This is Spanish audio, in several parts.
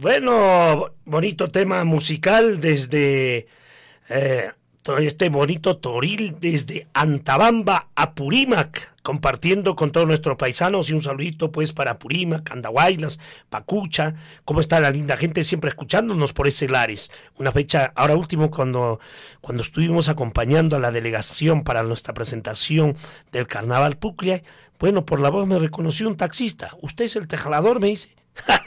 Bueno, bonito tema musical desde todo este bonito toril desde Antabamba a Purímac, compartiendo con todos nuestros paisanos, y un saludito pues para Purímac, Andahuaylas, Pacucha. ¿Cómo está la linda gente siempre escuchándonos por ese lares? Una fecha, ahora último, cuando estuvimos acompañando a la delegación para nuestra presentación del Carnaval Puclia, bueno, por la voz me reconoció un taxista. ¿Usted es el tejalador?, me dice.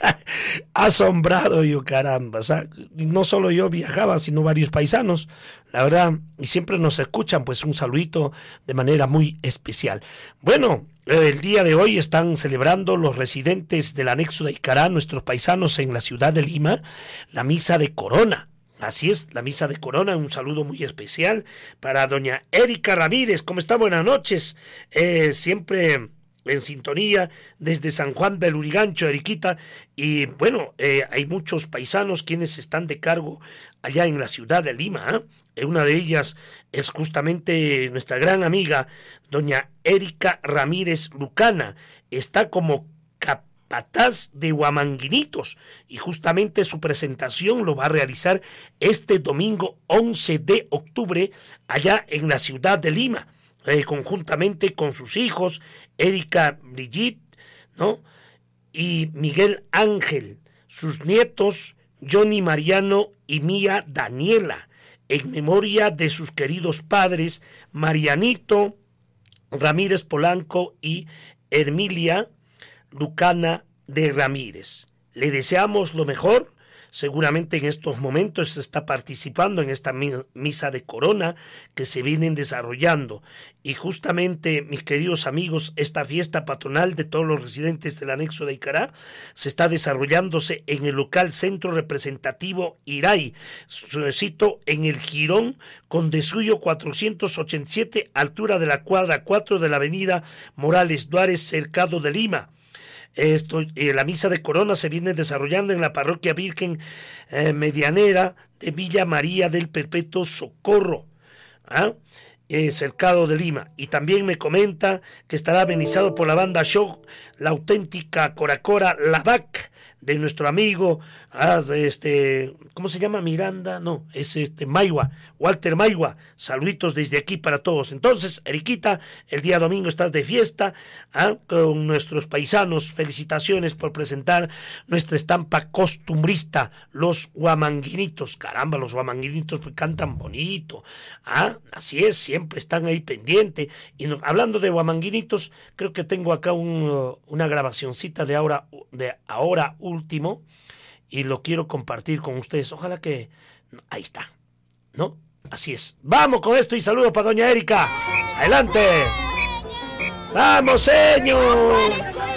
Asombrado yo, caramba, o sea, no solo yo viajaba, sino varios paisanos, la verdad, y siempre nos escuchan, pues un saludito de manera muy especial. Bueno, el día de hoy están celebrando los residentes del anexo de Icará, nuestros paisanos en la ciudad de Lima, la misa de Corona. Así es, la misa de Corona. Un saludo muy especial para doña Erika Ramírez. ¿Cómo está? Buenas noches. Siempre en sintonía desde San Juan del Lurigancho, Eriquita, y bueno, hay muchos paisanos quienes están de cargo allá en la ciudad de Lima, ¿eh? Una de ellas es justamente nuestra gran amiga, doña Erika Ramírez Lucana, está como capataz de Huamanguinitos, y justamente su presentación lo va a realizar este domingo 11 de octubre allá en la ciudad de Lima. Conjuntamente con sus hijos, Erika Brigitte, ¿no?, y Miguel Ángel, sus nietos, Johnny Mariano y Mía Daniela, en memoria de sus queridos padres, Marianito Ramírez Polanco y Hermilia Lucana de Ramírez. Le deseamos lo mejor. Seguramente en estos momentos se está participando en esta misa de Corona que se vienen desarrollando. Y justamente, mis queridos amigos, esta fiesta patronal de todos los residentes del anexo de Icará se está desarrollándose en el local Centro Representativo Iray, cito, en el Jirón Conde Suyo 487, altura de la cuadra 4 de la avenida Morales Duárez, Cercado de Lima. La misa de Corona se viene desarrollando en la parroquia Virgen Medianera de Villa María del Perpetuo Socorro, Cercado de Lima. Y también me comenta que estará amenizado por la banda show La Auténtica Coracora Lavac, de nuestro amigo, ¿cómo se llama? Miranda, no, es Maigua, Walter Maigua. Saluditos desde aquí para todos. Entonces, Eriquita, el día domingo estás de fiesta, con nuestros paisanos. Felicitaciones por presentar nuestra estampa costumbrista, los Huamanguinitos. Caramba, los Huamanguinitos pues cantan bonito, así es, siempre están ahí pendientes. Y hablando de Huamanguinitos, creo que tengo acá una grabacioncita de ahora último, y lo quiero compartir con ustedes. Ojalá que... ahí está, ¿no? Así es. Vamos con esto y saludos para doña Erika. ¡Adelante! ¡Vamos, señor!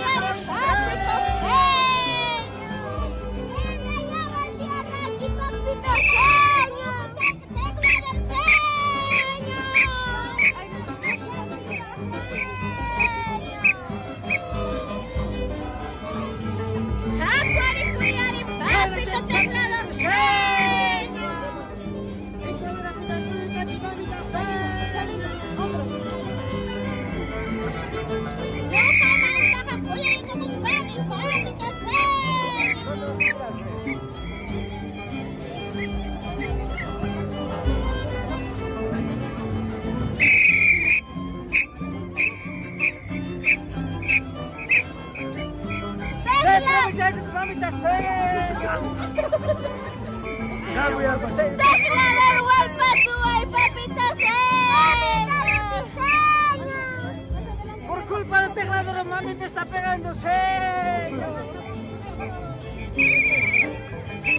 Por culpa del teclador, mami te está pegando, señor.